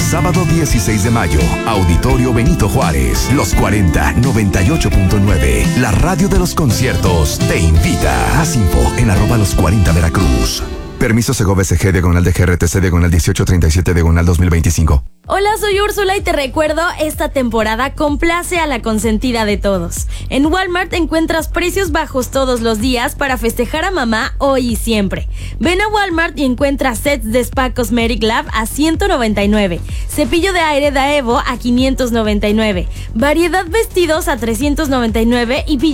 Sábado 16 de mayo, Auditorio Benito Juárez, Los 40, 98.9. La radio de los conciertos te invita. Más info en @los40 Veracruz. Permiso Segov SG, /DGRTC, /1837, /2025. Hola, soy Úrsula y te recuerdo, esta temporada complace a la consentida de todos. En Walmart encuentras precios bajos todos los días para festejar a mamá hoy y siempre. Ven a Walmart y encuentra sets de Spa Cosmetic Lab a $199, cepillo de aire Daewoo a $599, variedad vestidos a $399 y